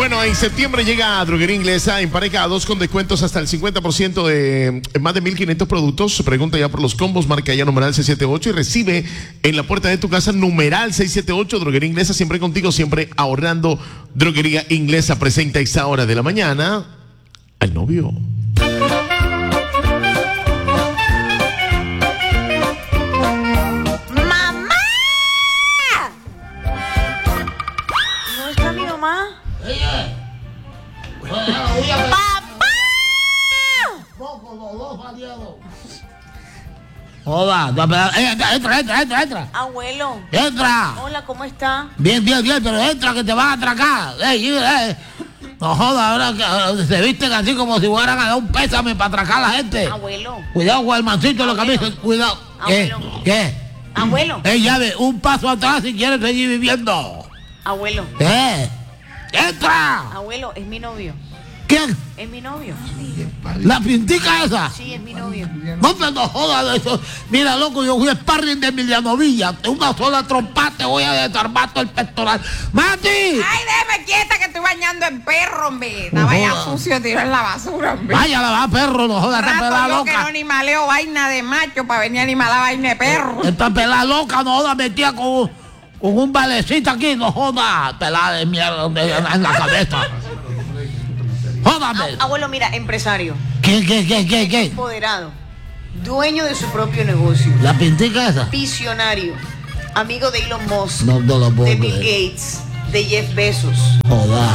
Bueno, en septiembre llega a Droguería Inglesa en pareja a 2 con descuentos hasta el 50% de más de 1,500 productos. Pregunta ya por los combos, marca ya numeral 678 y recibe en la puerta de tu casa numeral 678. Droguería Inglesa, siempre contigo, siempre ahorrando. Droguería Inglesa presenta a esta hora de la mañana al novio. Joda, entra. Abuelo. Entra. Hola, ¿cómo está? Bien, pero entra que te van a atracar. No joda, ahora que se visten así como si fueran a dar un pésame para atracar a la gente. Abuelo. Cuidado con el mancito de la camisa, cuidado. Abuelo. ¿Qué? Abuelo. Llave, un paso atrás si quieres seguir viviendo. Abuelo. ¡Entra! Abuelo, es mi novio. ¿Quién? Es mi novio. ¿La pintica esa? Sí, es mi novio. No jodas de eso. Mira, loco, yo fui sparring de Emiliano Villa. De una sola trompa te voy a desarmar todo el pectoral. ¡Mati! Ay, déjame quieta que estoy bañando en perro, hombre. Estaba ya sucio, tiró en la basura, hombre. Vaya, la va, perro, no jodas, esta pelada Rato yo que no loca. animaleo vaina de macho para venir a animar la vaina de perro. Esta pelada loca, no jodas, metía con un valecito aquí, no jodas, pelada de mierda en la cabeza. Jódame. Abuelo, mira, empresario. ¿Qué? Empoderado. Dueño de su propio negocio. ¿La pintica esa? Visionario. Amigo de Elon Musk. No lo puedo de Bill creer. Gates. De Jeff Bezos. Joda.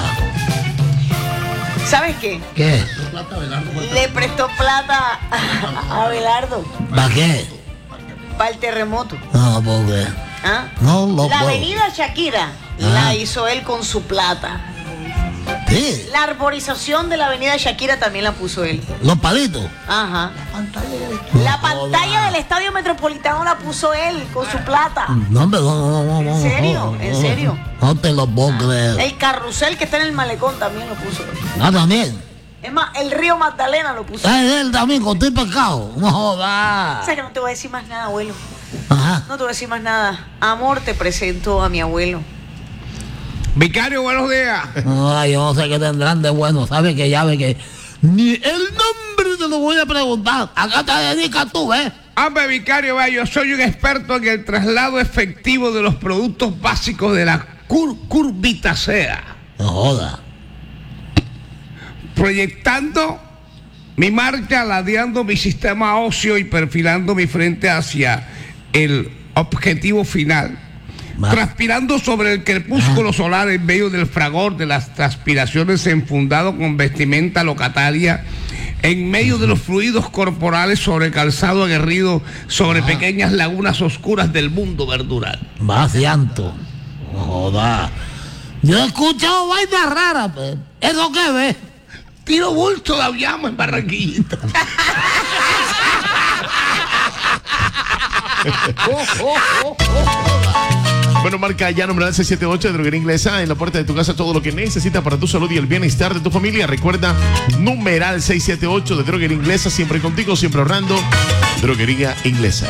¿Sabes qué? ¿Qué? Le prestó plata a Abelardo ¿Para qué? para el terremoto. No lo puedo creer. ¿Ah? No lo La puedo. avenida Shakira la hizo él con su plata. Sí. La arborización de la avenida Shakira también la puso él. Los palitos. Ajá. La pantalla del Estadio Metropolitano la puso él con su plata. No, hombre, no. ¿En serio? ¿En serio? No te lo puedo creer. El carrusel que está en el malecón también lo puso él. Ah, también. Es más, el río Magdalena lo puso. Él también con tu pescado. No O jodas. sea que no te voy a decir más nada, abuelo. Ajá. No te voy a decir más nada. Amor, te presento a mi abuelo. Vicario, buenos días. Ay, yo no sé qué tendrán de bueno. ¿Sabes que ya ve que ni el nombre te lo voy a preguntar? Acá te dedicas tú, ¿eh? Hombre, vicario, vea, yo soy un experto en el traslado efectivo de los productos básicos de la curvitacea. No jodas. Proyectando mi marcha, ladeando mi sistema óseo y perfilando mi frente hacia el objetivo final. Transpirando sobre el crepúsculo solar en medio del fragor de las transpiraciones, enfundado con vestimenta locataria, en medio de los fluidos corporales, sobre calzado aguerrido, sobre pequeñas lagunas oscuras del mundo verdural. Vacianto. No jodas. Yo he escuchado vainas raras, pero ¿eso qué ves? Tiro bulto de aviamo en Barranquillita. Bueno, marca ya numeral 678 de Droguería Inglesa en la puerta de tu casa todo lo que necesitas para tu salud y el bienestar de tu familia. Recuerda, numeral 678 de Droguería Inglesa, siempre contigo, siempre ahorrando. Droguería Inglesa.